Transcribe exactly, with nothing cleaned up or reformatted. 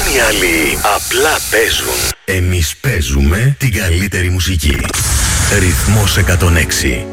Αν οι άλλοι απλά παίζουν, εμείς παίζουμε την καλύτερη μουσική. Ρυθμός εκατόν έξι.